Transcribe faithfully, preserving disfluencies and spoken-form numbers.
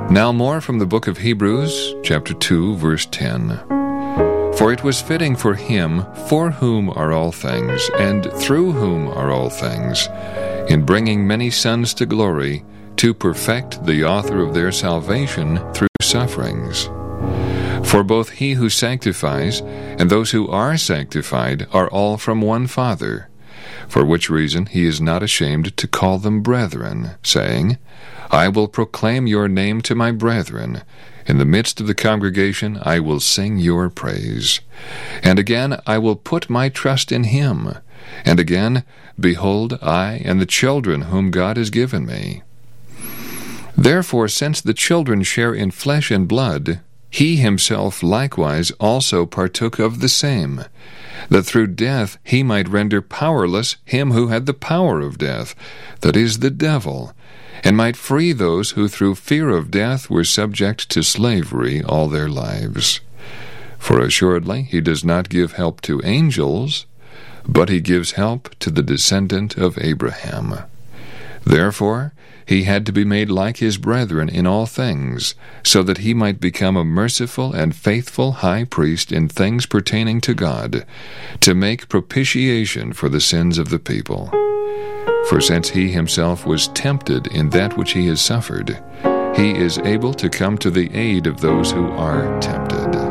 Now more from the book of Hebrews, chapter two, verse ten. For it was fitting for him, for whom are all things, and through whom are all things, in bringing many sons to glory, to perfect the author of their salvation through sufferings. For both he who sanctifies and those who are sanctified are all from one Father, for which reason he is not ashamed to call them brethren, saying, I will proclaim your name to my brethren. In the midst of the congregation I will sing your praise. And again I will put my trust in him. And again, behold, I and the children whom God has given me. Therefore, since the children share in flesh and blood, he himself likewise also partook of the same, that through death he might render powerless him who had the power of death, that is, the devil, and might free those who through fear of death were subject to slavery all their lives. For assuredly he does not give help to angels, but he gives help to the descendant of Abraham. Therefore he had to be made like his brethren in all things, so that he might become a merciful and faithful high priest in things pertaining to God, to make propitiation for the sins of the people. For since he himself was tempted in that which he has suffered, he is able to come to the aid of those who are tempted.